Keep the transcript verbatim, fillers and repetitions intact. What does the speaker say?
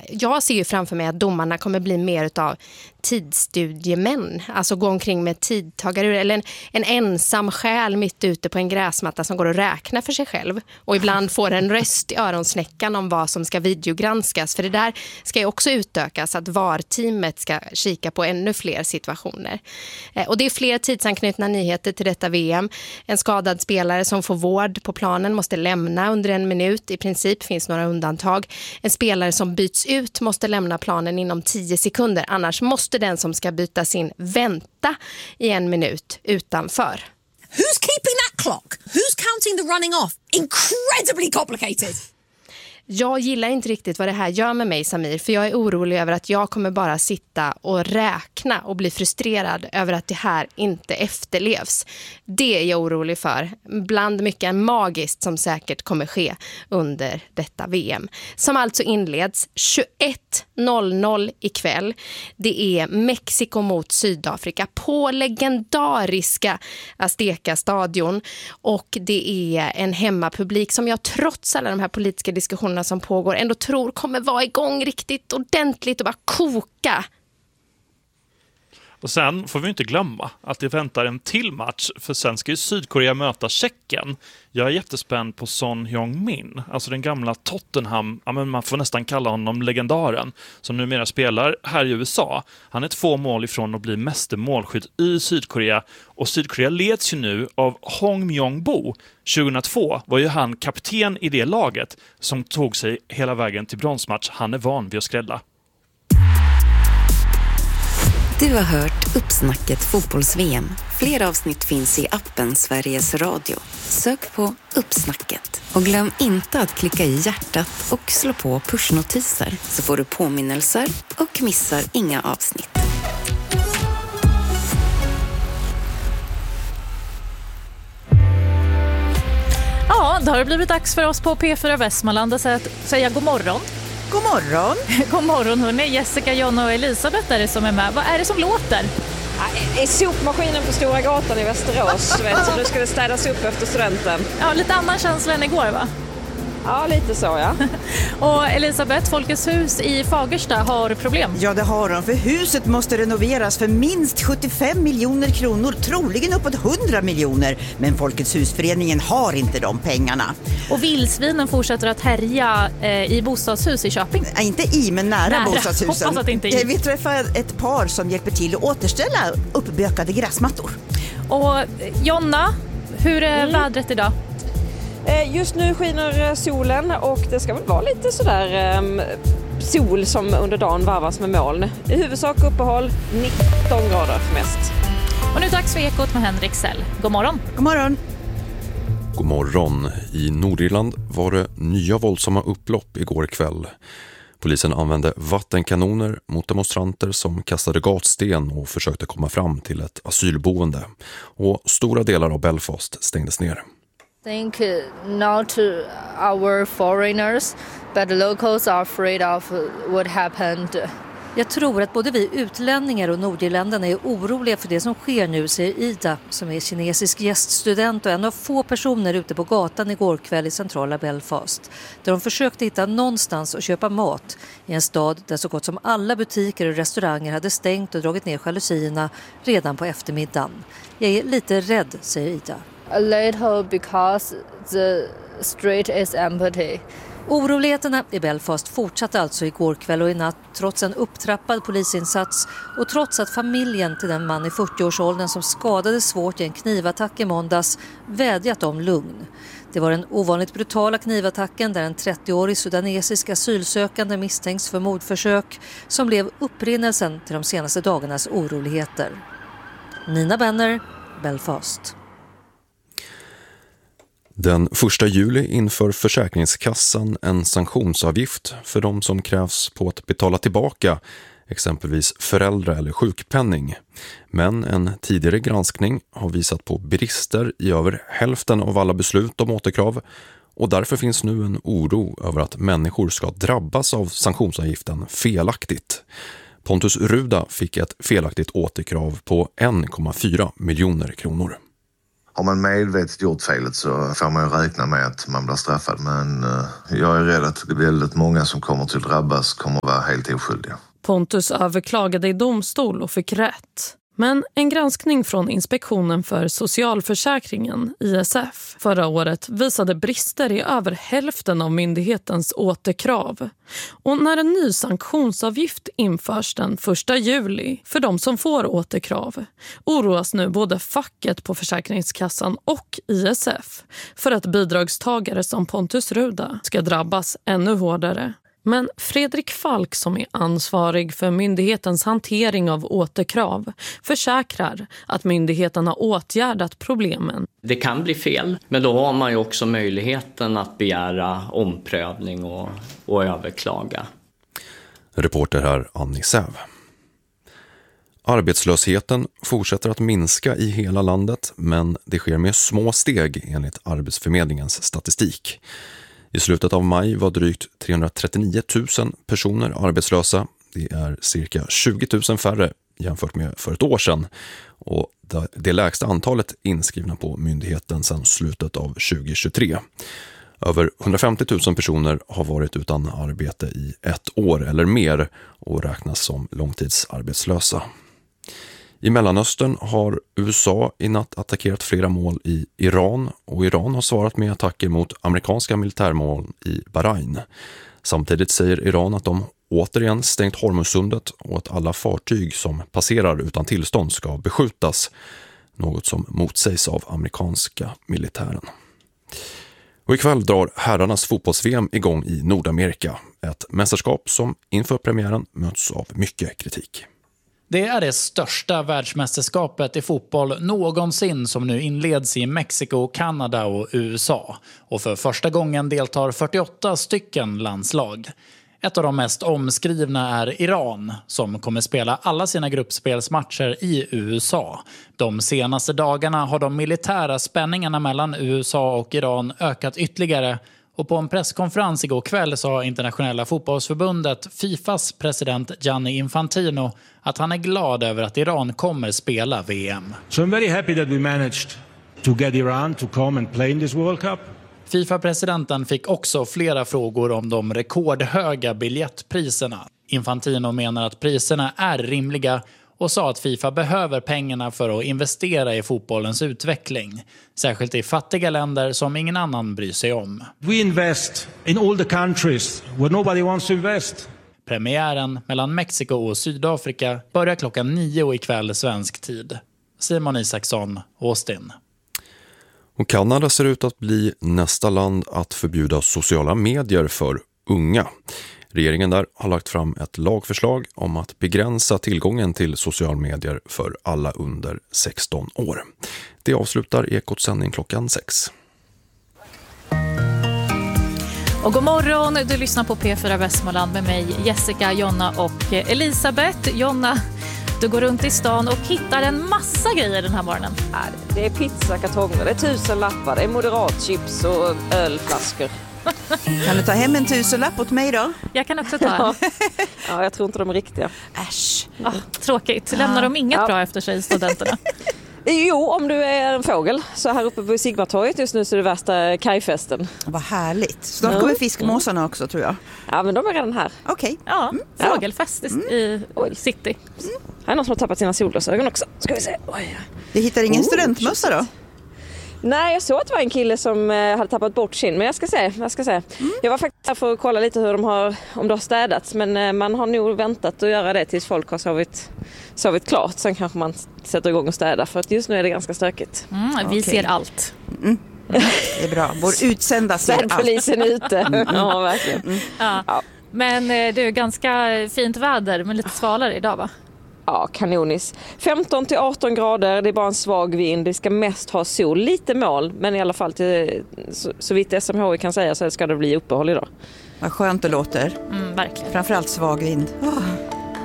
jag ser ju framför mig att domarna kommer bli mer utav tidsstudiemän. Alltså gå omkring med tidtagare eller en, en ensam själ mitt ute på en gräsmatta som går och räknar för sig själv. Och ibland får en röst i öronsnäckan om vad som ska videogranskas. För det där ska ju också utökas, att V A R-teamet ska kika på ännu fler situationer. Eh, och det är fler tidsanknutna nyheter till detta V M. En skadad spelare som får vård på planen måste lämna under en minut. I princip finns några undantag. En spelare som byts ut måste lämna planen inom tio sekunder. Annars måste den som ska bytas in vänta i en minut utanför. Who's keeping that clock? Who's counting the running off? Incredibly complicated. Jag gillar inte riktigt vad det här gör med mig, Samir, för jag är orolig över att jag kommer bara sitta och räkna och bli frustrerad över att det här inte efterlevs. Det är jag orolig för, bland mycket magiskt som säkert kommer ske under detta V M. Som alltså inleds tjugoett noll noll ikväll. Det är Mexiko mot Sydafrika på legendariska Azteca stadion, och det är en hemmapublik som jag trots alla de här politiska diskussionerna som pågår ändå tror kommer vara igång riktigt ordentligt och bara koka. Och sen får vi inte glömma att det väntar en till match, för sen ska ju Sydkorea möta Tjeckien. Jag är jättespänd på Son Heung-min, alltså den gamla Tottenham, ja, men man får nästan kalla honom legendaren, som numera spelar här i U S A. Han är två mål ifrån att bli meste målskytt i Sydkorea, och Sydkorea leds ju nu av Hong Myong-bo. tjugohundratvå var ju han kapten i det laget som tog sig hela vägen till bronsmatch. Han är van vid att skrälla. Du har hört Uppsnacket fotbolls-V M. Fler avsnitt finns i appen Sveriges Radio. Sök på Uppsnacket. Och glöm inte att klicka i hjärtat och slå på pushnotiser, så får du påminnelser och missar inga avsnitt. Ja, då har det blivit dags för oss på P fyra Västmanland att säga god morgon. God morgon. God morgon hörni, Jessica, Jonna och Elisabeth är det som är med. Vad är det som låter? I sopmaskinen på Stora gatan i Västerås, vet du, nu ska det städas upp efter studenten. Ja, lite annan känsla än igår, va? Ja, lite så, ja. Och Elisabeth, Folkets hus i Fagersta har problem. Ja, det har de, för huset måste renoveras för minst sjuttiofem miljoner kronor, troligen uppåt hundra miljoner. Men Folkets husföreningen har inte de pengarna. Och vildsvinen fortsätter att härja eh, i bostadshus i Köping. Nej, inte i, men nära, nära. bostadshusen. Hoppas att inte i. Vi träffar ett par som hjälper till att återställa uppbökade gräsmattor. Och Jonna, hur är mm. vädret idag? Just nu skiner solen och det ska väl vara lite sådär um, sol som under dagen varvas med moln. I huvudsak uppehåll nitton grader mest. Och nu dags för Ekot med Henrik Sell. God morgon. God morgon. God morgon. I Nordirland var det nya våldsamma upplopp igår kväll. Polisen använde vattenkanoner mot demonstranter som kastade gatsten och försökte komma fram till ett asylboende. Och stora delar av Belfast stängdes ner. Think not our foreigners, but the locals are afraid of what happened. Jag tror att både vi utlänningar och nordirländarna är oroliga för det som sker nu, säger Ida, som är kinesisk gäststudent och en av få personer ute på gatan igår kväll i centrala Belfast, där de försökte hitta någonstans att köpa mat i en stad där så gott som alla butiker och restauranger hade stängt och dragit ner jalusierna redan på eftermiddagen. Jag är lite rädd, säger Ida. A little because the street is empty. Oroligheterna i Belfast fortsatte alltså igår kväll och i natt trots en upptrappad polisinsats och trots att familjen till den man i fyrtioårsåldern som skadades svårt i en knivattack i måndags vädjat om lugn. Det var den ovanligt brutala knivattacken där en trettioårig sudanesisk asylsökande misstänks för mordförsök som blev upprinnelsen till de senaste dagarnas oroligheter. Nina Benner, Belfast. Den första juli inför Försäkringskassan en sanktionsavgift för de som krävs på att betala tillbaka exempelvis föräldrar- eller sjukpenning. Men en tidigare granskning har visat på brister i över hälften av alla beslut om återkrav, och därför finns nu en oro över att människor ska drabbas av sanktionsavgiften felaktigt. Pontus Ruda fick ett felaktigt återkrav på en komma fyra miljoner kronor. Har man medvetet gjort felet så får man ju räkna med att man blir straffad. Men uh, jag är rädd att det är väldigt många som kommer till drabbas kommer att vara helt oskyldiga. Pontus överklagade i domstol och fick rätt. Men en granskning från Inspektionen för socialförsäkringen, I S F, förra året visade brister i över hälften av myndighetens återkrav. Och när en ny sanktionsavgift införs den första juli för de som får återkrav oroas nu både facket på Försäkringskassan och I S F för att bidragstagare som Pontus Ruda ska drabbas ännu hårdare. Men Fredrik Falk, som är ansvarig för myndighetens hantering av återkrav, försäkrar att myndigheten har åtgärdat problemen. Det kan bli fel, men då har man ju också möjligheten att begära omprövning och, och överklaga. Reporter här Annie Säv. Arbetslösheten fortsätter att minska i hela landet, men det sker med små steg enligt Arbetsförmedlingens statistik. I slutet av maj var drygt trehundratrettionio tusen personer arbetslösa. Det är cirka tjugo tusen färre jämfört med för ett år sedan. Och det lägsta antalet inskrivna på myndigheten sedan slutet av tjugohundratjugotre. Över hundrafemtio tusen personer har varit utan arbete i ett år eller mer och räknas som långtidsarbetslösa. I Mellanöstern har U S A i natt attackerat flera mål i Iran och Iran har svarat med attacker mot amerikanska militärmål i Bahrain. Samtidigt säger Iran att de återigen stängt Hormuzsundet och att alla fartyg som passerar utan tillstånd ska beskjutas, något som motsägs av amerikanska militären. Och ikväll drar herrarnas fotbolls-V M igång i Nordamerika, ett mästerskap som inför premiären möts av mycket kritik. Det är det största världsmästerskapet i fotboll någonsin som nu inleds i Mexiko, Kanada och U S A. Och för första gången deltar fyrtioåtta stycken landslag. Ett av de mest omskrivna är Iran, som kommer spela alla sina gruppspelsmatcher i U S A. De senaste dagarna har de militära spänningarna mellan U S A och Iran ökat ytterligare. Och på en presskonferens igår kväll sa internationella fotbollsförbundet Fifas president Gianni Infantino att han är glad över att Iran kommer spela V M. So I'm very happy that we managed to get Iran to come and play in this World Cup. FIFA-presidenten fick också flera frågor om de rekordhöga biljettpriserna. Infantino menar att priserna är rimliga och sa att FIFA behöver pengarna för att investera i fotbollens utveckling. Särskilt i fattiga länder som ingen annan bryr sig om. We invest in all the countries where nobody wants to invest. Premiären mellan Mexiko och Sydafrika börjar klockan nio ikväll svensk tid. Simon Isaksson, Austin. Och Kanada ser ut att bli nästa land att förbjuda sociala medier för unga. Regeringen där har lagt fram ett lagförslag om att begränsa tillgången till sociala medier för alla under sexton år. Det avslutar Ekots sändning klockan sex. Och god morgon, du lyssnar på P fyra Västmanland med mig Jessica, Jonna och Elisabeth. Jonna, du går runt i stan och hittar en massa grejer den här morgonen. Det är pizzakartonger, det är tusen lappar, det är moderatchips och ölflaskor. Kan du ta hem en tusenlapp åt mig då? Jag kan också ta en. Ja, jag tror inte de är riktiga. Äsch. Ah, tråkigt. Lämnar de inget ja. bra efter sig, studenterna? Jo, om du är en fågel. Så här uppe på Sigmatorget just nu så är det värsta kajfesten. Vad härligt. Snart kommer fiskmåsarna också, tror jag. Ja, men de är redan här. Okej. Okay. Ja, fågelfest mm. i city. Mm. Här är någon som har tappat sina solglasögon också. Ska vi se. Oj. Du hittar ingen oh, studentmössa då? Nej, jag såg att det var en kille som eh, hade tappat bort sin. Men jag ska se, jag ska se. Mm. Jag var faktiskt här för att kolla lite hur de har, om det har städats. Men eh, man har nog väntat att göra det tills folk har sovit, sovit klart. Sen kanske man sätter igång och städa. För att just nu är det ganska stökigt. Mm, vi okay. ser allt. Mm. Mm. Det är bra. Vår utsända ser allt. Polisen är ute. Mm. Ja, verkligen. Mm. Ja. Ja. Men eh, det är ganska fint väder, men lite svalare idag, va? Ja, kanonis. femton till arton grader, det är bara en svag vind. Det ska mest ha sol, lite moln, men i alla fall till, så, så vitt S M H kan säga så ska det bli uppehåll idag. Vad skönt det låter. Mm, verkligen. Framförallt svag vind. Oh.